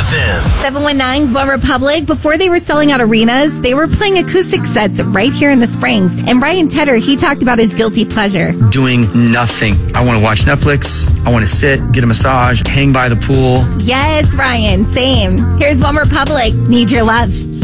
FM. 719's One Republic. Before they were selling out arenas, they were playing acoustic sets right here in the Springs. And Ryan Tedder, he talked about his guilty pleasure. Doing nothing. I want to watch Netflix. I want to sit, get a massage, hang by the pool. Yes, Ryan, same. Here's One Republic. Need Your Love.